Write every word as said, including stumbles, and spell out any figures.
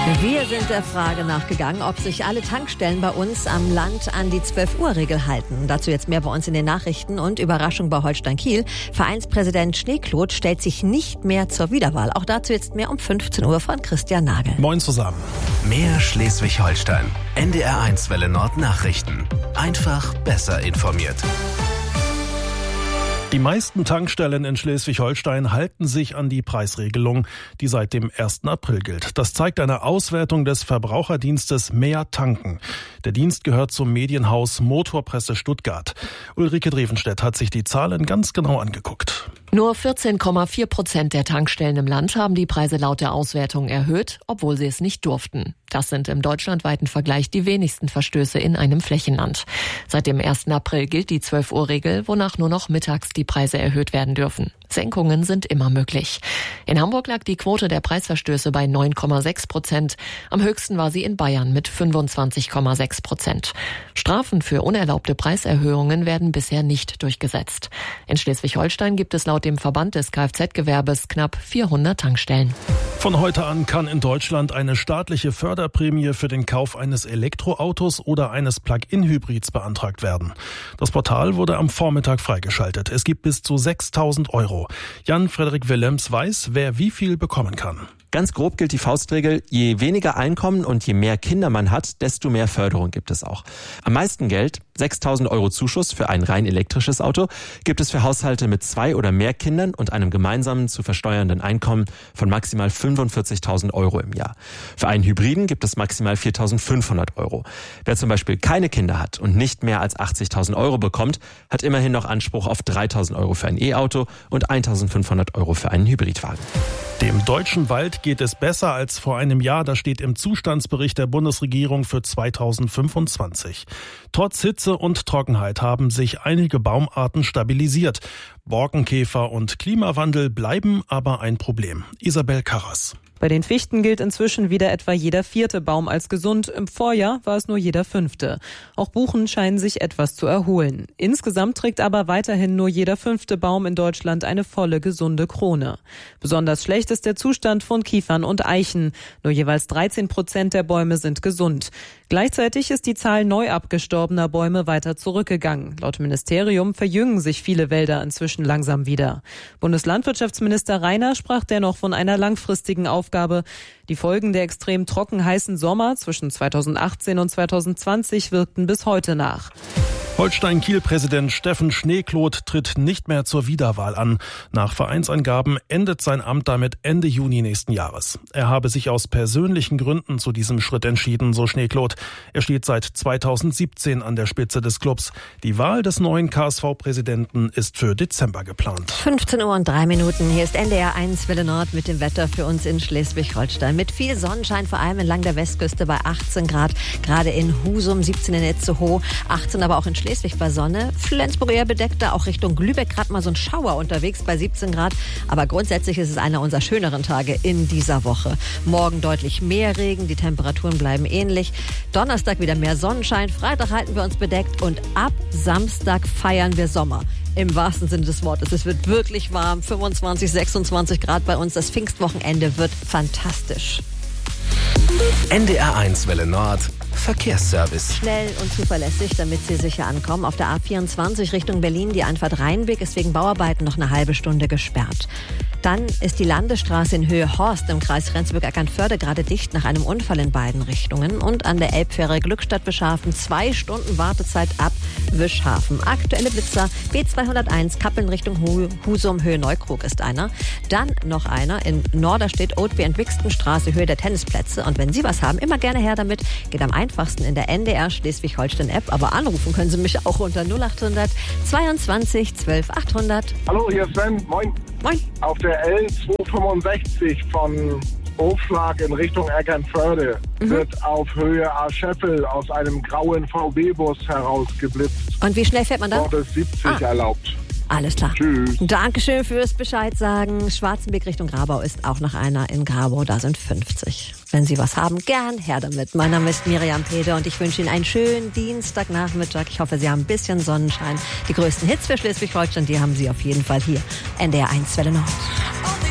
Wir sind der Frage nachgegangen, ob sich alle Tankstellen bei uns am Land an die zwölf Uhr Regel halten. Dazu jetzt mehr bei uns in den Nachrichten und Überraschung bei Holstein Kiel. Vereinspräsident Schneekloth stellt sich nicht mehr zur Wiederwahl. Auch dazu jetzt mehr um fünfzehn Uhr von Christian Nagel. Moin zusammen. Mehr Schleswig-Holstein. N D R eins Welle Nord Nachrichten. Einfach besser informiert. Die meisten Tankstellen in Schleswig-Holstein halten sich an die Preisregelung, die seit dem ersten April gilt. Das zeigt eine Auswertung des Verbraucherdienstes Mehr Tanken. Der Dienst gehört zum Medienhaus Motorpresse Stuttgart. Ulrike Drevenstedt hat sich die Zahlen ganz genau angeguckt. Nur vierzehn Komma vier Prozent der Tankstellen im Land haben die Preise laut der Auswertung erhöht, obwohl sie es nicht durften. Das sind im deutschlandweiten Vergleich die wenigsten Verstöße in einem Flächenland. Seit dem ersten April gilt die zwölf Uhr Regel, wonach nur noch mittags die Preise erhöht werden dürfen. Senkungen sind immer möglich. In Hamburg lag die Quote der Preisverstöße bei neun Komma sechs Prozent. Am höchsten war sie in Bayern mit fünfundzwanzig Komma sechs Prozent. Strafen für unerlaubte Preiserhöhungen werden bisher nicht durchgesetzt. In Schleswig-Holstein gibt es laut dem Verband des Kfz-Gewerbes knapp vierhundert Tankstellen. Von heute an kann in Deutschland eine staatliche Förderprämie für den Kauf eines Elektroautos oder eines Plug-in-Hybrids beantragt werden. Das Portal wurde am Vormittag freigeschaltet. Es gibt bis zu sechstausend Euro. Jan-Frederik Willems weiß, wer wie viel bekommen kann. Ganz grob gilt die Faustregel, je weniger Einkommen und je mehr Kinder man hat, desto mehr Förderung gibt es auch. Am meisten Geld, sechstausend Euro Zuschuss für ein rein elektrisches Auto, gibt es für Haushalte mit zwei oder mehr Kindern und einem gemeinsamen zu versteuernden Einkommen von maximal fünfundvierzigtausend Euro im Jahr. Für einen Hybriden gibt es maximal viertausendfünfhundert Euro. Wer zum Beispiel keine Kinder hat und nicht mehr als achtzigtausend Euro bekommt, hat immerhin noch Anspruch auf dreitausend Euro für ein E-Auto und eintausendfünfhundert Euro für einen Hybridwagen. Dem deutschen Wald geht es besser als vor einem Jahr. Das steht im Zustandsbericht der Bundesregierung für zweitausendfünfundzwanzig. Trotz Hitze und Trockenheit haben sich einige Baumarten stabilisiert. Borkenkäfer und Klimawandel bleiben aber ein Problem. Isabel Karras. Bei den Fichten gilt inzwischen wieder etwa jeder vierte Baum als gesund. Im Vorjahr war es nur jeder fünfte. Auch Buchen scheinen sich etwas zu erholen. Insgesamt trägt aber weiterhin nur jeder fünfte Baum in Deutschland eine volle, gesunde Krone. Besonders schlecht ist der Zustand von Kiefern und Eichen. Nur jeweils dreizehn Prozent der Bäume sind gesund. Gleichzeitig ist die Zahl neu abgestorbener Bäume weiter zurückgegangen. Laut Ministerium verjüngen sich viele Wälder inzwischen langsam wieder. Bundeslandwirtschaftsminister Rainer sprach dennoch von einer langfristigen Aufgabe. Aufgabe. Die Folgen der extrem trocken heißen Sommer zwischen zweitausendachtzehn und zweitausendzwanzig wirkten bis heute nach. Holstein-Kiel-Präsident Steffen Schneekloth tritt nicht mehr zur Wiederwahl an. Nach Vereinsangaben endet sein Amt damit Ende Juni nächsten Jahres. Er habe sich aus persönlichen Gründen zu diesem Schritt entschieden, so Schneekloth. Er steht seit zweitausendsiebzehn an der Spitze des Clubs. Die Wahl des neuen K S V-Präsidenten ist für Dezember geplant. fünfzehn Uhr und drei Minuten. Hier ist N D R eins Welle Nord mit dem Wetter für uns in Schleswig-Holstein. Mit viel Sonnenschein, vor allem entlang der Westküste bei achtzehn Grad. Gerade in Husum, siebzehn in Itzehoe, achtzehn aber auch in Schleswig bei Sonne. Flensburg eher bedeckt, da auch Richtung Lübeck gerade mal so ein Schauer unterwegs bei siebzehn Grad. Aber grundsätzlich ist es einer unserer schöneren Tage in dieser Woche. Morgen deutlich mehr Regen, die Temperaturen bleiben ähnlich. Donnerstag wieder mehr Sonnenschein, Freitag halten wir uns bedeckt und ab Samstag feiern wir Sommer. Im wahrsten Sinne des Wortes. Es wird wirklich warm, fünfundzwanzig, sechsundzwanzig Grad bei uns. Das Pfingstwochenende wird fantastisch. N D R eins Welle Nord Verkehrsservice. Schnell und zuverlässig, damit Sie sicher ankommen. Auf der A vierundzwanzig Richtung Berlin, die Einfahrt Rheinweg, ist wegen Bauarbeiten noch eine halbe Stunde gesperrt. Dann ist die Landesstraße in Höhe Horst im Kreis Rendsburg-Eckernförde gerade dicht nach einem Unfall in beiden Richtungen. Und an der Elbfähre Glückstadt-Wischhafen zwei Stunden Wartezeit ab Wischhafen. Aktuelle Blitzer B zweihunderteins Kappeln Richtung Husum Höhe Neukrug ist einer. Dann noch einer in Norderstedt Oatby Entwixtenstraße Höhe der Tennisplätze. Und wenn Sie was haben, immer gerne her damit. Geht am einfachsten in der N D R Schleswig-Holstein-App. Aber anrufen können Sie mich auch unter null achthundert zweiundzwanzig zwölf achthundert. Hallo, hier ist Sven. Moin. Moin. Auf der L zweihundertfünfundsechzig von Hofschlag in Richtung Eckernförde mhm. wird auf Höhe A-Scheffel aus einem grauen V W-Bus herausgeblitzt. Und wie schnell fährt man da? Dort ist siebzig ah. erlaubt. Alles klar. Tschüss. Dankeschön fürs Bescheid sagen. Schwarzenbeck Richtung Grabau ist auch noch einer in Grabau. Da sind fünfzig. Wenn Sie was haben, gern her damit. Mein Name ist Miriam Peter und ich wünsche Ihnen einen schönen Dienstagnachmittag. Ich hoffe, Sie haben ein bisschen Sonnenschein. Die größten Hits für Schleswig-Holstein, die haben Sie auf jeden Fall hier. N D R eins Welle Nord.